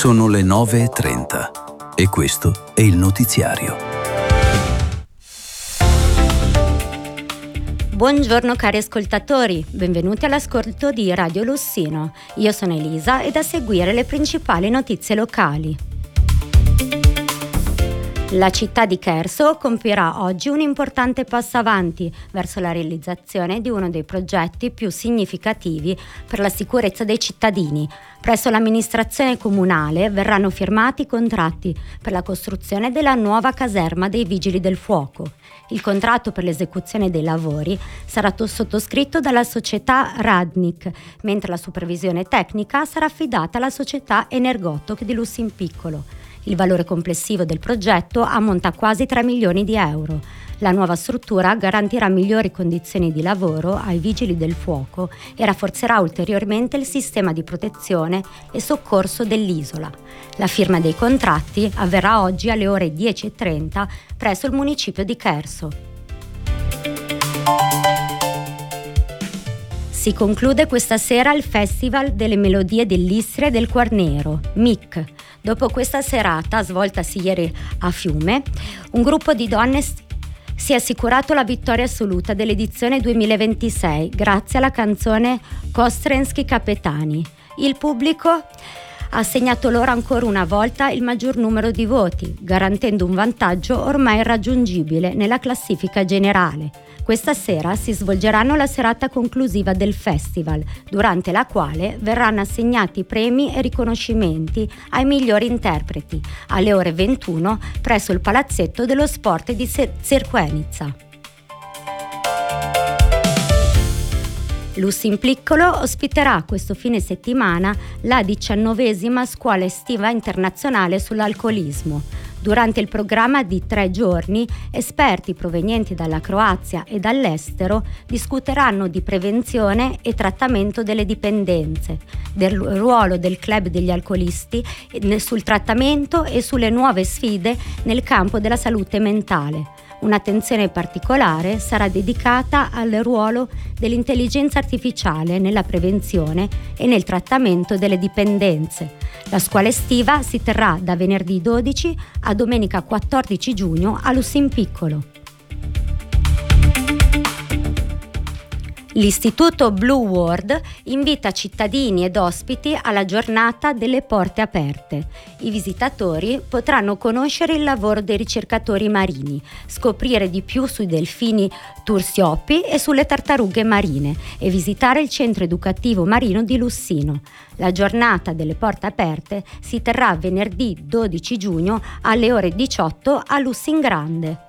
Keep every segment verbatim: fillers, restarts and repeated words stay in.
Sono le nove e trenta e questo è il notiziario. Buongiorno cari ascoltatori, benvenuti all'ascolto di Radio Lussino. Io sono Elisa ed a seguire le principali notizie locali. La città di Cherso compirà oggi un importante passo avanti verso la realizzazione di uno dei progetti più significativi per la sicurezza dei cittadini. Presso l'amministrazione comunale verranno firmati i contratti per la costruzione della nuova caserma dei Vigili del Fuoco. Il contratto per l'esecuzione dei lavori sarà to- sottoscritto dalla società Radnik, mentre la supervisione tecnica sarà affidata alla società Energotok di Lussinpiccolo. Il valore complessivo del progetto ammonta a quasi tre milioni di euro. La nuova struttura garantirà migliori condizioni di lavoro ai vigili del fuoco e rafforzerà ulteriormente il sistema di protezione e soccorso dell'isola. La firma dei contratti avverrà oggi alle ore dieci e trenta presso il municipio di Cherso. Si conclude questa sera il Festival delle Melodie dell'Istria e del Quarnero, M I C. Dopo questa serata, svoltasi ieri a Fiume, un gruppo di donne si è assicurato la vittoria assoluta dell'edizione duemilaventisei grazie alla canzone Kostrenski Kapetani. Il pubblico ha assegnato loro ancora una volta il maggior numero di voti, garantendo un vantaggio ormai irraggiungibile nella classifica generale. Questa sera si svolgeranno la serata conclusiva del festival, durante la quale verranno assegnati premi e riconoscimenti ai migliori interpreti, alle ore ventuno presso il Palazzetto dello Sport di Cerquenica. Lussinpiccolo ospiterà questo fine settimana la diciannovesima scuola estiva internazionale sull'alcolismo. Durante il programma di tre giorni, esperti provenienti dalla Croazia e dall'estero discuteranno di prevenzione e trattamento delle dipendenze, del ruolo del club degli alcolisti sul trattamento e sulle nuove sfide nel campo della salute mentale. Un'attenzione particolare sarà dedicata al ruolo dell'intelligenza artificiale nella prevenzione e nel trattamento delle dipendenze. La scuola estiva si terrà da venerdì dodici a domenica quattordici giugno a Lussinpiccolo. L'Istituto Blue World invita cittadini ed ospiti alla giornata delle porte aperte. I visitatori potranno conoscere il lavoro dei ricercatori marini, scoprire di più sui delfini tursiopi e sulle tartarughe marine e visitare il centro educativo marino di Lussino. La giornata delle porte aperte si terrà venerdì dodici giugno alle ore diciotto a Lussingrande.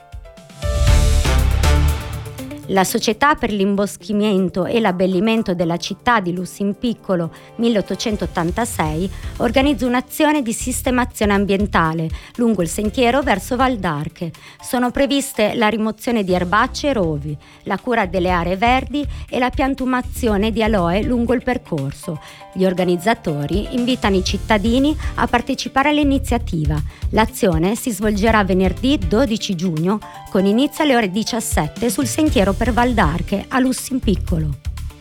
La Società per l'imboschimento e l'abbellimento della città di Lussinpiccolo milleottocentottantasei organizza un'azione di sistemazione ambientale lungo il sentiero verso Val d'Arche. Sono previste la rimozione di erbacce e rovi, la cura delle aree verdi e la piantumazione di aloe lungo il percorso. Gli organizzatori invitano i cittadini a partecipare all'iniziativa. L'azione si svolgerà venerdì dodici giugno con inizio alle ore diciassette sul sentiero per Val d'Arche a Lussinpiccolo.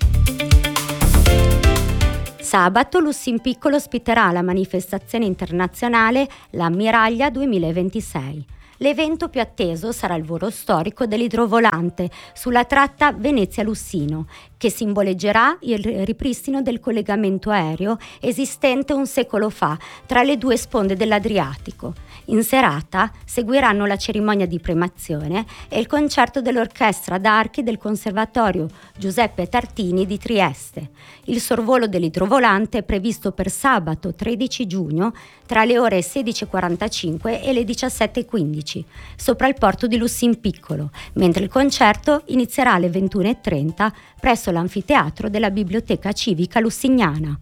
Sabato Lussinpiccolo ospiterà la manifestazione internazionale L'Ammiraglia duemilaventisei. L'evento più atteso sarà il volo storico dell'idrovolante sulla tratta Venezia-Lussino, che simboleggerà il ripristino del collegamento aereo esistente un secolo fa tra le due sponde dell'Adriatico. In serata seguiranno la cerimonia di premazione e il concerto dell'orchestra d'archi del Conservatorio Giuseppe Tartini di Trieste. Il sorvolo dell'idrovolante è previsto per sabato tredici giugno tra le ore sedici e quarantacinque e le diciassette e quindici sopra il porto di Lussinpiccolo, mentre il concerto inizierà alle ventuno e trenta presso l'anfiteatro della Biblioteca Civica Lussignana.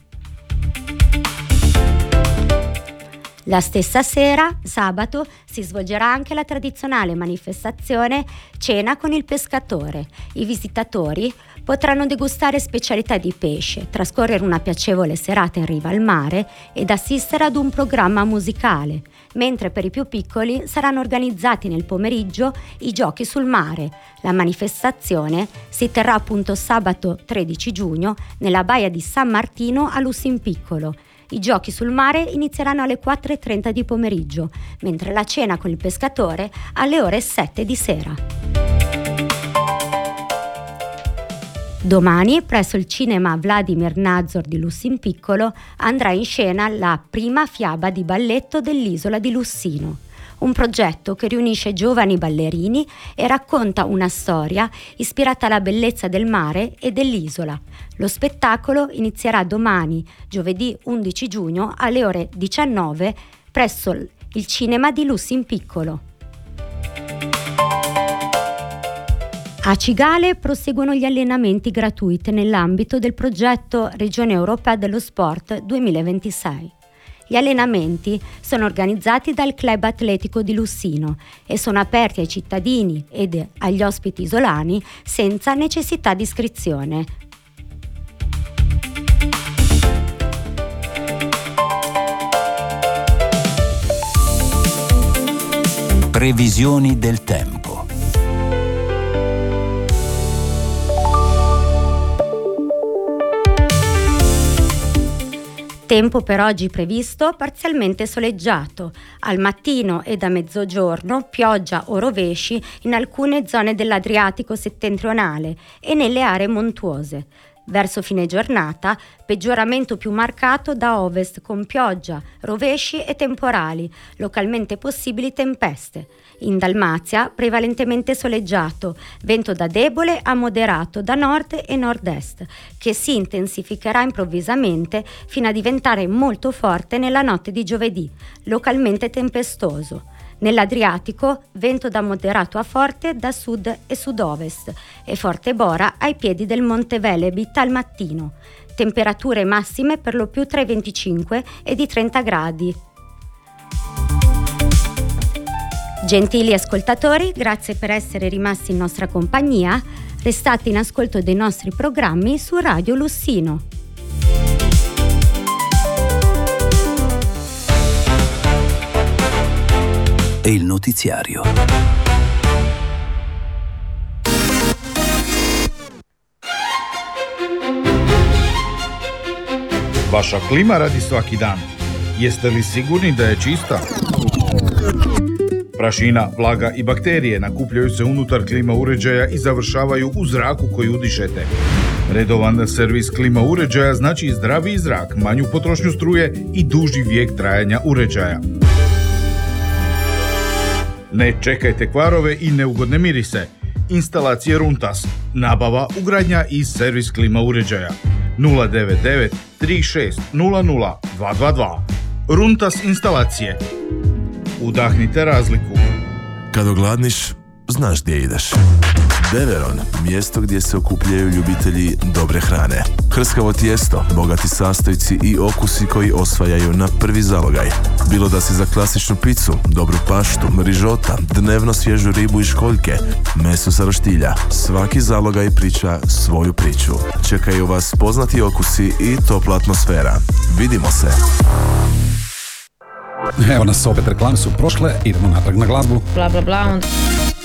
La stessa sera, sabato, si svolgerà anche la tradizionale manifestazione Cena con il pescatore. I visitatori potranno degustare specialità di pesce, trascorrere una piacevole serata in riva al mare ed assistere ad un programma musicale, mentre per i più piccoli saranno organizzati nel pomeriggio i giochi sul mare. La manifestazione si terrà appunto sabato tredici giugno nella baia di San Martino a Lussinpiccolo. I giochi sul mare inizieranno alle quattro e trenta di pomeriggio, mentre la cena con il pescatore alle ore sette di sera. Domani, presso il cinema Vladimir Nazor di Lussinpiccolo, andrà in scena la prima fiaba di balletto dell'isola di Lussino, un progetto che riunisce giovani ballerini e racconta una storia ispirata alla bellezza del mare e dell'isola. Lo spettacolo inizierà domani, giovedì undici giugno, alle ore diciannove, presso il cinema di Lussinpiccolo. A Cigale proseguono gli allenamenti gratuiti nell'ambito del progetto Regione Europea dello Sport duemilaventisei. Gli allenamenti sono organizzati dal Club Atletico di Lussino e sono aperti ai cittadini ed agli ospiti isolani senza necessità di iscrizione. Previsioni del tempo. Tempo per oggi previsto parzialmente soleggiato, al mattino e da mezzogiorno pioggia o rovesci in alcune zone dell'Adriatico settentrionale e nelle aree montuose. Verso fine giornata, peggioramento più marcato da ovest con pioggia, rovesci e temporali, localmente possibili tempeste. In Dalmazia prevalentemente soleggiato, vento da debole a moderato da nord e nord-est, che si intensificherà improvvisamente fino a diventare molto forte nella notte di giovedì, localmente tempestoso. Nell'Adriatico, vento da moderato a forte da sud e sud-ovest e forte bora ai piedi del Monte Velebit al mattino. Temperature massime per lo più tra i venticinque ed i trenta gradi. Gentili ascoltatori, grazie per essere rimasti in nostra compagnia. Restate in ascolto dei nostri programmi su Radio Lussino. E il notiziario. Vaša klima radi svaki dan. Jeste li sigurni da je čista? Prašina, vlaga i bakterije nakupljaju se unutar klima uređaja i završavaju u zraku koji udišete. Redovan servis klima uređaja znači zdraviji zrak, manju potrošnju struje i duži vijek trajanja uređaja. Ne čekajte kvarove i neugodne mirise. Instalacije Runtas. Nabava, ugradnja i servis klima uređaja. nula devet devet tri šest nula nula dva dva dva. Runtas instalacije. Udahnite razliku. Kad ogladniš, znaš gdje ideš. Beveron, mjesto gdje se okupljaju ljubitelji dobre hrane. Hrskavo tijesto, bogati sastojci i okusi koji osvajaju na prvi zalogaj. Bilo da si za klasičnu picu, dobru paštu, rižota, dnevno svježu ribu i školjke, meso sa roštilja. Svaki zalogaj priča svoju priču. Čekaju vas poznati okusi i topla atmosfera. Vidimo se! Evo nas opet, reklame su prošle, idemo natrag na glazbu. Bla bla bla.